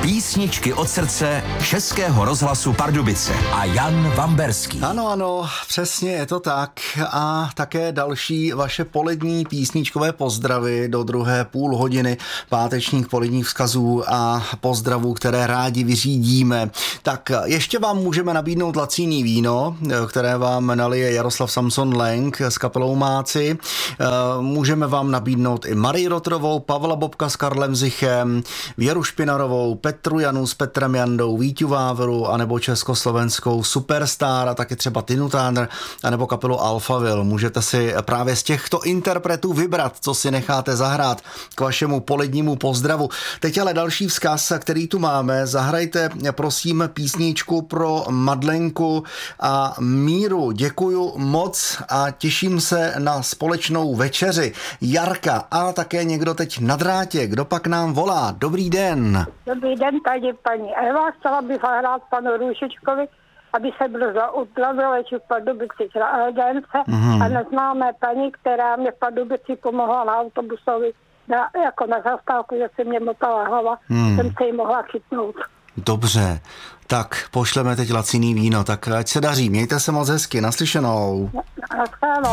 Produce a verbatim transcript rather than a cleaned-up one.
Písničky od srdce Českého rozhlasu Pardubice a Jan Vamberský. Ano, ano, přesně je to tak. A také další vaše polední písničkové pozdravy do druhé půl hodiny pátečních poledních vzkazů a pozdravů, které rádi vyřídíme. Tak ještě vám můžeme nabídnout laciný víno, které vám nalije Jaroslav Samson Lenk s kapelou Máci. Můžeme vám nabídnout i Marii Rotrovou, Pavla Bobka s Karlem Zichem, Věru Špinarovou, Petru Janu s Petrem Jandou, Víťu Vávru, anebo československou Superstar a taky třeba Tinu Turner, anebo kapelu Alphaville. Můžete si právě z těchto interpretů vybrat, co si necháte zahrát k vašemu polednímu pozdravu. Teď ale další vzkaz, který tu máme. Zahrajte prosím písničku pro Madlenku a Míru. Děkuju moc a těším se na společnou večeři. Jarka a také někdo teď na drátě. Kdo pak nám volá? Dobrý den. Dobrý den, tady paní Eva. Chtěla bych zahrát panu Růžičkovi, aby se brzo uzdravil v Pardubici na Eldence mm. a neznámé paní, která mě v Pardubici pomohla na autobusovi na, jako na zastávku, že se mě motala hlava, mm. jsem se jí mohla chytnout. Dobře, tak pošleme teď laciný víno, tak ať se daří. Mějte se moc hezky, naslyšenou. Naschledanou.